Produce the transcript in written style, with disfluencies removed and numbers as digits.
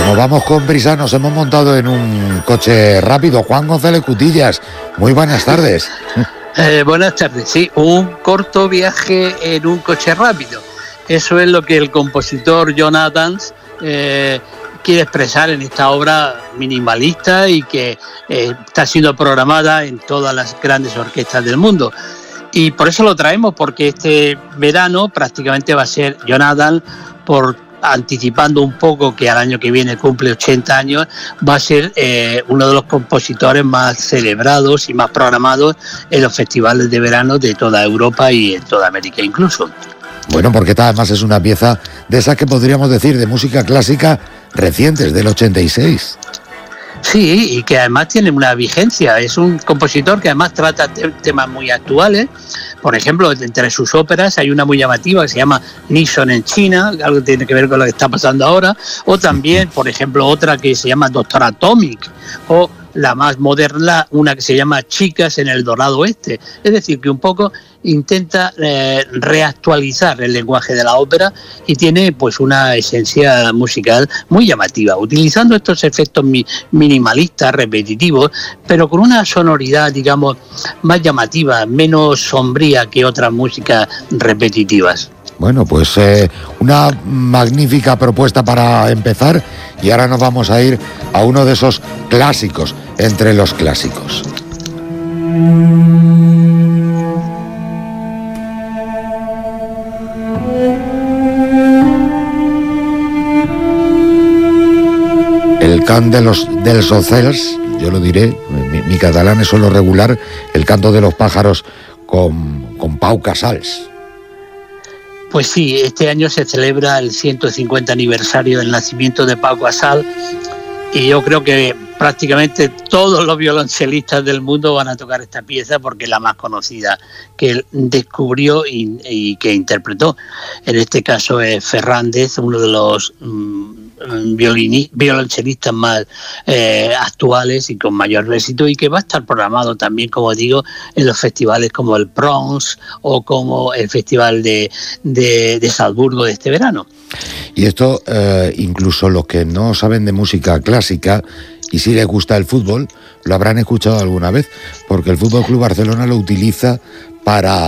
Como vamos con prisa, nos hemos montado en un coche rápido. Juan González Cutillas, muy buenas tardes. Buenas tardes, sí, un corto viaje en un coche rápido. Eso es lo que el compositor John Adams quiere expresar en esta obra minimalista y que está siendo programada en todas las grandes orquestas del mundo. Y por eso lo traemos, porque este verano prácticamente va a ser John Adams, anticipando un poco que al año que viene cumple 80 años, va a ser uno de los compositores más celebrados y más programados en los festivales de verano de toda Europa y en toda América incluso. Bueno, porque además es una pieza de esas que podríamos decir de música clásica recientes, del 86. Sí, y que además tiene una vigencia. Es un compositor que además trata temas muy actuales. Por ejemplo, entre sus óperas hay una muy llamativa que se llama Nixon en China, algo que tiene que ver con lo que está pasando ahora. O también, por ejemplo, otra que se llama Doctor Atomic. O la más moderna, una que se llama Chicas en el Dorado Oeste. Es decir, que un poco intenta reactualizar el lenguaje de la ópera y tiene pues una esencia musical muy llamativa, utilizando estos efectos minimalistas, repetitivos, pero con una sonoridad, digamos, más llamativa, menos sombría que otras músicas repetitivas. Bueno, pues una magnífica propuesta para empezar, y ahora nos vamos a ir a uno de esos clásicos entre los clásicos. El cant dels ocells, yo lo diré, mi catalán es solo regular, el canto de los pájaros con Pau Casals. Pues sí, este año se celebra el 150 aniversario del nacimiento de Pau Casals y yo creo que prácticamente todos los violonchelistas del mundo van a tocar esta pieza porque es la más conocida que él descubrió y que interpretó. En este caso es Fernández, uno de los violonchelistas más actuales y con mayor éxito, y que va a estar programado también, como digo, en los festivales como el Bronx o como el Festival de Salzburgo de este verano. Y esto incluso los que no saben de música clásica y si les gusta el fútbol, lo habrán escuchado alguna vez, porque el Fútbol Club Barcelona lo utiliza para